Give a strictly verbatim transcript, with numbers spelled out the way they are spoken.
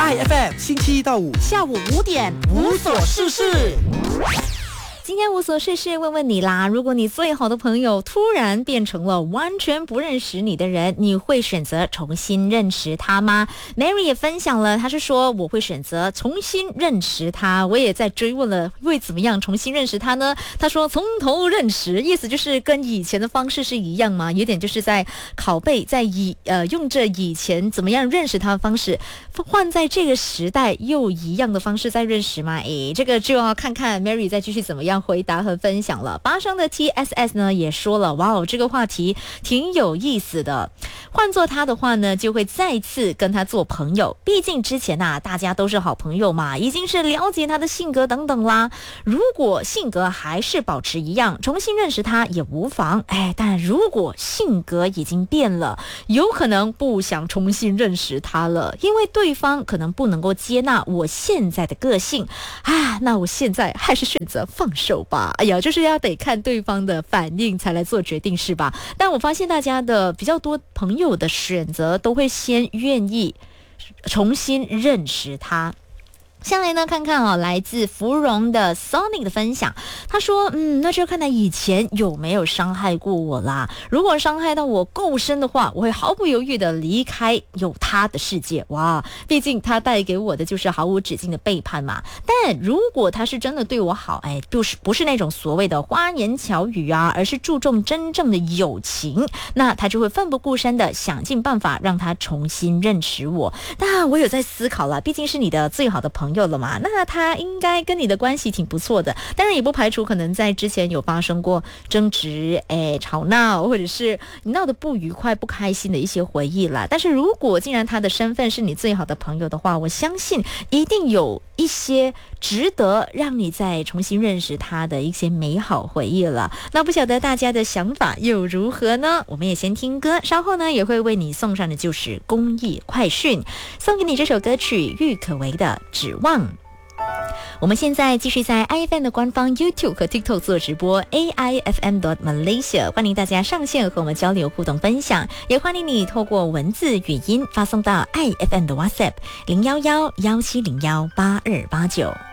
I F M 星期一到五下午五点无所事事。 今天无所事事问问你啦，如果你最好的朋友突然变成了完全不认识你的人，你会选择重新认识他吗？ Mary 也分享了，她是说我会选择重新认识他。我也在追问了会怎么样重新认识他呢？她说从头认识，意思就是跟以前的方式是一样吗？有点就是在拷贝，在以呃用着以前怎么样认识他的方式，换在这个时代又一样的方式再认识吗？诶，这个就要看看 Mary 再继续怎么样回答和分享了。巴生的 T S S 呢也说了，哇哦，这个话题挺有意思的。换做他的话呢，就会再次跟他做朋友，毕竟之前啊大家都是好朋友嘛，已经是了解他的性格等等啦。如果性格还是保持一样，重新认识他也无妨。哎，但如果性格已经变了，有可能不想重新认识他了，因为对方可能不能够接纳我现在的个性啊，那我现在还是选择放手吧。哎呀，就是要得看对方的反应才来做决定是吧？但我发现大家的比较多朋友的选择都会先愿意重新认识他。下来呢，看看啊，来自芙蓉的 Sonic 的分享。他说，嗯，那就看他以前有没有伤害过我啦。如果伤害到我够深的话，我会毫不犹豫的离开有他的世界。哇，毕竟他带给我的就是毫无止境的背叛嘛。但如果他是真的对我好，哎，不是不是那种所谓的花言巧语啊，而是注重真正的友情，那他就会奋不顾身的想尽办法让他重新认识我。那我有在思考了，毕竟是你的最好的朋友了嘛，那他应该跟你的关系挺不错的，当然也不排除可能在之前有发生过争执、哎吵闹，或者是你闹得不愉快、不开心的一些回忆啦。但是如果既然他的身份是你最好的朋友的话，我相信一定有一些值得让你再重新认识他的一些美好回忆了。那不晓得大家的想法又如何呢？我们也先听歌，稍后呢也会为你送上的就是公益快讯，送给你这首歌曲郁可唯的指望。我们现在继续在 I F M 的官方 YouTube 和 TikTok 做直播 A I F M dot Malaysia， 欢迎大家上线和我们交流互动分享，也欢迎你透过文字语音发送到 I F M 的 WhatsApp 零一一一七零一八二八九。